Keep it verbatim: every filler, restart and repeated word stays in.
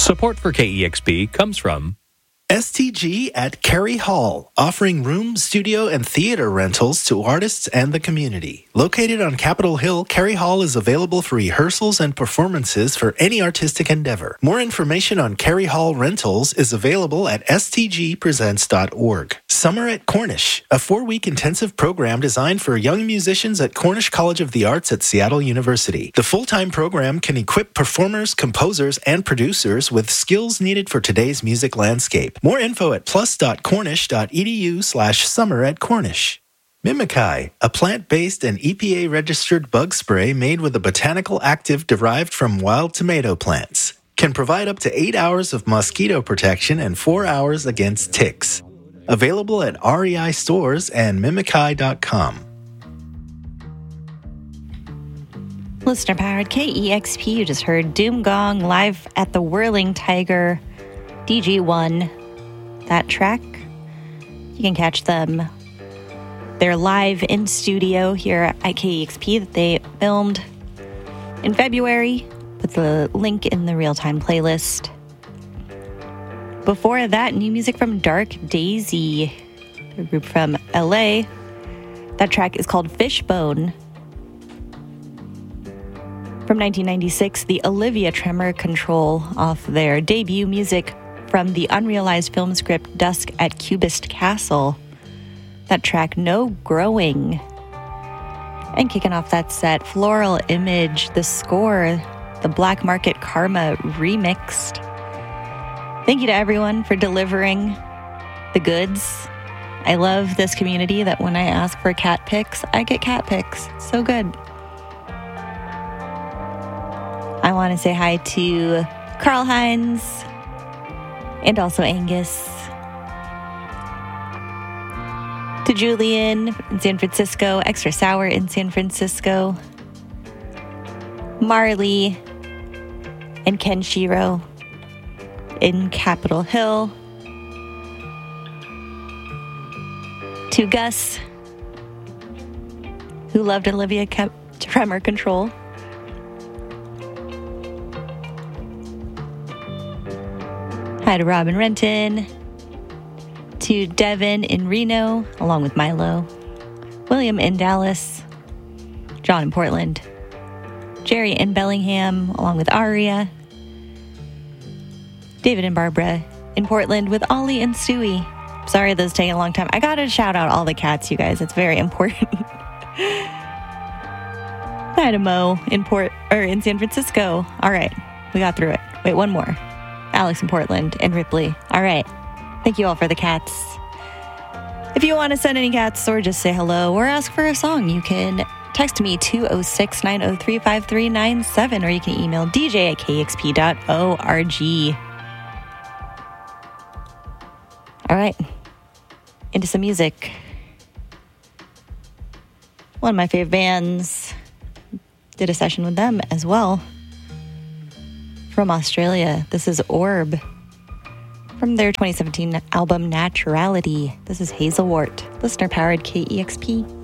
Support for K E X P comes from S T G at Cary Hall, offering room, studio, and theater rentals to artists and the community. Located on Capitol Hill, Cary Hall is available for rehearsals and performances for any artistic endeavor. More information on Cary Hall rentals is available at s t g presents dot org. Summer at Cornish, a four-week intensive program designed for young musicians at Cornish College of the Arts at Seattle University. The full-time program can equip performers, composers, and producers with skills needed for today's music landscape. More info at plus.cornish.edu slash summer at Cornish. Mimikyi, a plant-based and E P A-registered bug spray made with a botanical active derived from wild tomato plants, can provide up to eight hours of mosquito protection and four hours against ticks. Available at R E I stores and mimikyi dot com. Listener-powered K E X P, you just heard Doom Gong live at the Whirling Tiger D G one. That track, you can catch them. They're live in studio here at K E X P that they filmed in February. Put the link in the real-time playlist. Before that, new music from Dark Daisy, a group from L A. That track is called Fishbone. From nineteen ninety-six, the Olivia Tremor Control off their debut music from the unrealized film script Dusk at Cubist Castle. That track, No Growing. And kicking off that set, Floral Image, the score, the Black Market Karma remixed. Thank you to everyone for delivering the goods. I love this community that when I ask for cat pics, I get cat pics. So good. I want to say hi to Carl Hines and also Angus. To Julian in San Francisco, Extra Sour in San Francisco, Marley and Kenshiro in Capitol Hill. To Gus, who loved Olivia Tremor Control. Hi to Robin Renton, to Devin in Reno, along with Milo, William in Dallas, John in Portland, Jerry in Bellingham, along with Aria, David and Barbara in Portland with Ollie and Stewie. Sorry this is taking a long time. I gotta shout out all the cats, you guys. It's very important. Hi to Mo in Port or in San Francisco. All right, we got through it. Wait, one more. Alex in Portland and Ripley. All right. Thank you all for the cats. If you want to send any cats or just say hello or ask for a song, you can text me two oh six, nine oh three, five three nine seven or you can email d j at k x p dot org. All right. Into some music. One of my favorite bands. Did a session with them as well. From Australia, this is Orb. From their twenty seventeen album Naturality, this is Hazelwort, listener-powered K E X P.